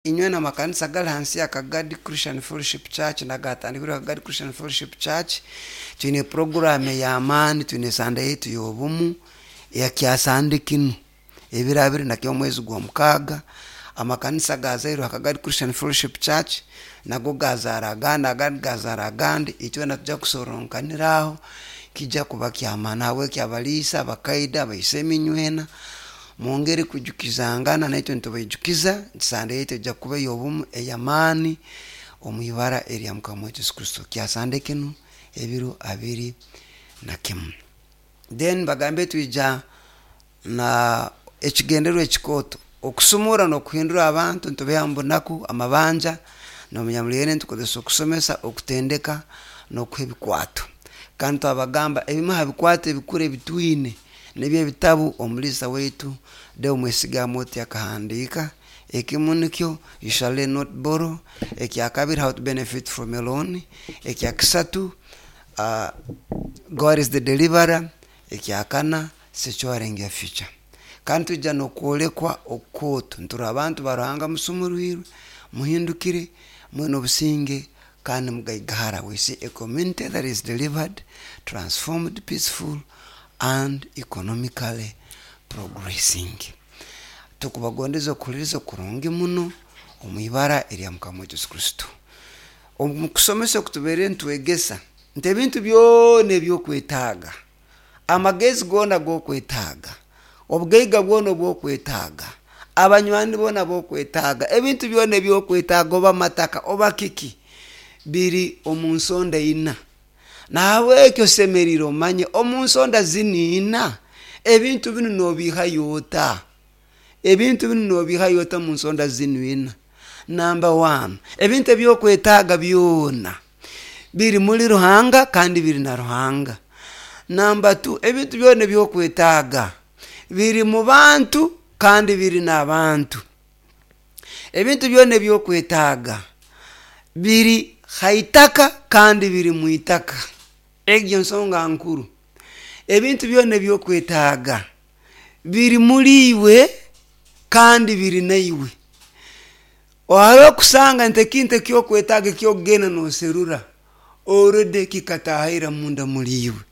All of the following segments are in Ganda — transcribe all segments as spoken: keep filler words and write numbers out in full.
inywe na makanisa gali hansi ya Kagadi Christian Fellowship Church na gatandikira Kagadi Christian Fellowship Church tune program ya amani tune Sunday yetu yobumu ya kiasande kinu ebirabiri na kyo mwezi gwa mukaga amakanisa gazairo Kagadi Christian Fellowship Church nago gazaraganda gadi gazaragandi icyo natujja kusoronkaniraho kijja kuba kyamana we kyabalisa bakaida bayisemi nywena mongere kujukizangana na ito ntobayijukiza Sunday yetu jja kuba yobumu eyamani omuyibara eri mukama Yesu Kristo kiasande kinu ebiro abiri na kimu then bagambe tuija na ekigendero ekikoto okusumura no kuhindura abantu ntobeyambonaku amabanja no munyamuliyene ntukozesa okusomesa okutendeka no kuhebikwatu kanto abagamba ebimaha bikwate ebikure bitwine nebye bitabu omulisa wetu de omwesiga moti akahandika ekimunikyo you shall not borrow ekyakabiri how to benefit from a loan ekyakisatu uh, God is the deliverer ekyakana securing your future kantu jano kuolekwa okoto ntura abantu baranga musumuruhirwe muhindukire mweno businge kandi mugaigahara we see a community that is delivered, transformed, peaceful and economically progressing. Tukubagondeza kuliriza kurungi muno omuyibara eri mukama Yesu Kristo. Omukusomesa kutubere ntwegesa nte bintu byone byo kwetaga amagezi gona go kwetaga obugeiga bwono bwo kwetaga abanywani bona bo kwetaga ebintu byone byo kwetaga oba mataka oba kiki biri omunsonda ina nawe kyo semeriro manye omunsonda zinina ebintu binu no bihayota ebintu binu no bihayota munsonda zinwina. Number one, ebintu byo kwetaga byona biri muri ruhanga kandi biri na ruhanga. Number two, ebintu byone byo kwetaga biri mu bantu kandi biri na bantu. Ebintu byone byo kwetaga biri haitaka kandi biri muitaka. Egyo nsonga nkuru. Ebintu byone byo kwetaga biri muri iwe kandi biri na iwe. Ohawe kusanga nte kinte kyo kwetaga kyo gena no serura orede kikatahira munda muri iwe.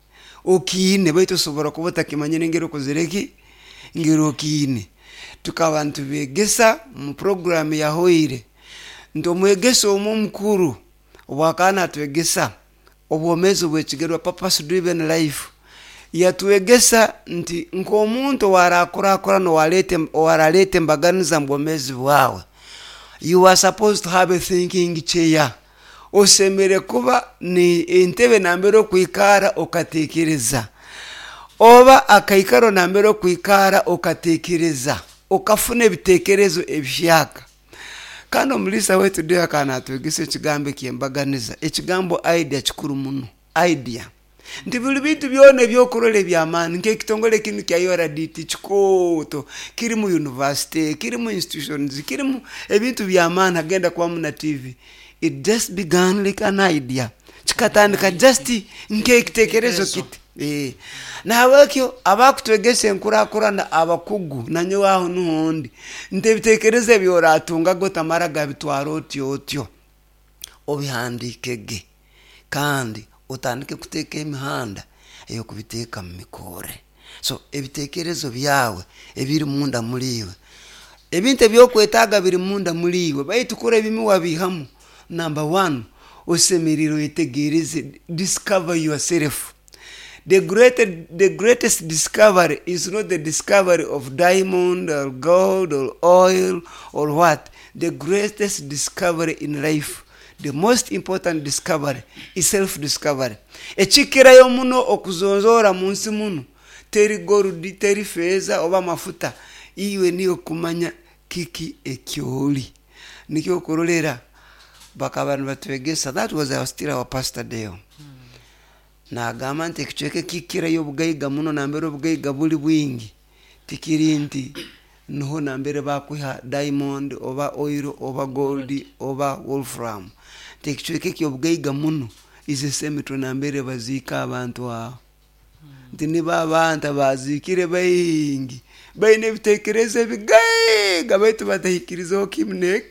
Okine baito sobora kubota kimanyene ngero kozereki ngero kine tukabantu begesa mu program ya hoire ndo mwegesa omu mukuru obwakana twegesa obwomezo bwekigerwa purpose driven life yatuegesa nti nko omuntu warakura akora no walete waralete mbaganiza mbomezi bwawe you are supposed to have a thinking chair osemere kuba ni entebe nambero kwikara okatekereza oba akaikaro nambero kwikara okatekereza okafune bitekerezo ebishaka kandi omulisa wetu dio kana atwegese kigambe kyembaganiza ekigambo idea kikuru muno idea ndibuli bintu byone byokurole byamani nke kitongole kinu kya yora diti chikoto kiri mu university kiri mu institutions kiri mu ebintu byamani agenda kwa muna T V. It just began like an idea chikatandika just nke kitekerezo kiti eh na wakyo abakutwegese nkurakura na abakugu nanyo waho nuhondi nte bitekereze byoratunga gotamara gabitwaro otyo otyo obihandikege kandi utandike kuteka imihanda eyo kubiteka mu mikore. So ebitekerezo byawe ebiri munda muliwe ebinte byo kwetaga biri munda muliwe bayitukure bimi wabihamu. Number one, osemiriro etegereze discover yourself. The greatest the greatest discovery is not the discovery of diamond or gold or oil or what. The greatest discovery in life, the most important discovery is self-discovery. Echikira yo muno okuzonzora munsi muno teri gold teri feza oba mafuta iwe niyo kumanya kiki ekyoli nikyo korolera bakabantu batwegesa. That was our still our pastor Deo. Hmm. Na gamante kichweke kikira yo bugaiga muno nambero bugaiga buli bwingi tikirinti noho nambere bakwiha diamond oba oil oba gold oba wolfram tikichweke kyo bugaiga muno ize semitro nambere bazika abantu aho. Ntini babanta bazikire bayingi baine bitekerezo bigaye gabaitu batahikirizo kimne